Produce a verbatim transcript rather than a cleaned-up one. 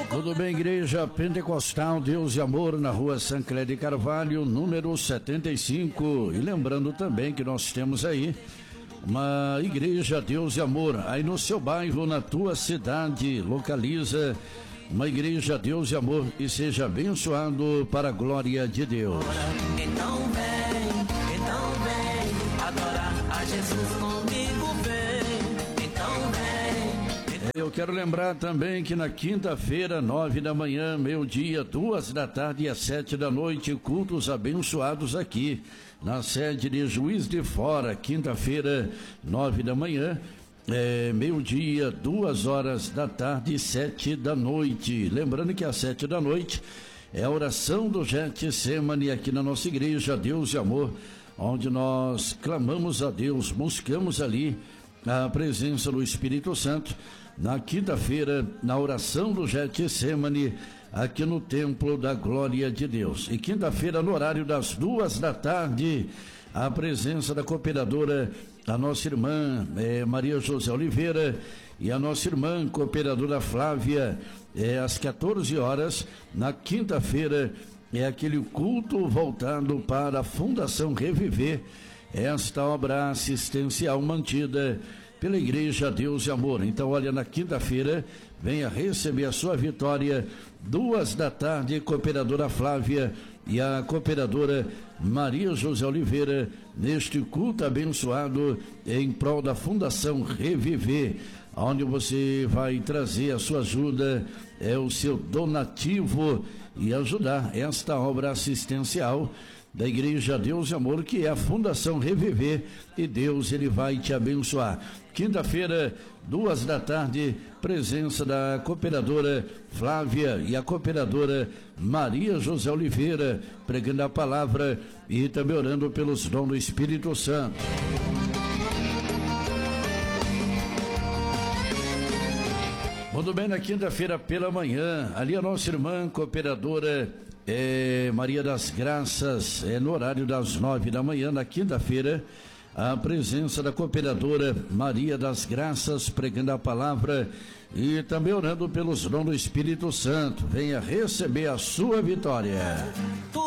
Tudo bem, Igreja Pentecostal Deus e Amor, na rua Sancler de Carvalho, número setenta e cinco. E lembrando também que nós temos aí uma Igreja Deus e Amor, aí no seu bairro, na tua cidade, localiza uma Igreja Deus e Amor e seja abençoado para a glória de Deus. Então vem, então vem, adorar a Jesus comigo, vem, então vem. Eu quero lembrar também que na quinta-feira, nove da manhã, meio-dia, duas da tarde e às sete da noite, cultos abençoados aqui na sede de Juiz de Fora. Quinta-feira, nove da manhã, é, meio-dia, duas horas da tarde e sete da noite. Lembrando que às sete da noite é a oração do Getsemane aqui na nossa igreja Deus e Amor, onde nós clamamos a Deus, buscamos ali a presença do Espírito Santo. Na quinta-feira, na oração do Getsemane, aqui no Templo da Glória de Deus. E quinta-feira, no horário das duas da tarde, a presença da cooperadora, a nossa irmã é, Maria José Oliveira, e a nossa irmã cooperadora Flávia, é, às quatorze horas, na quinta-feira, é aquele culto voltado para a Fundação Reviver, esta obra assistencial mantida pela Igreja Deus e Amor. Então, olha, na quinta-feira, venha receber a sua vitória, duas da tarde, cooperadora Flávia e a cooperadora Maria José Oliveira, neste culto abençoado em prol da Fundação Reviver, onde você vai trazer a sua ajuda, é o seu donativo e ajudar esta obra assistencial da Igreja Deus e Amor, que é a Fundação Reviver, e Deus, ele vai te abençoar. Quinta-feira, duas da tarde, presença da cooperadora Flávia e a cooperadora Maria José Oliveira, pregando a palavra e também orando pelos dons do Espírito Santo. Muito bem, na quinta-feira pela manhã, ali a nossa irmã cooperadora é, Maria das Graças, é, no horário das nove da manhã, na quinta-feira, a presença da cooperadora Maria das Graças, pregando a palavra e também orando pelos dons do Espírito Santo. Venha receber a sua vitória.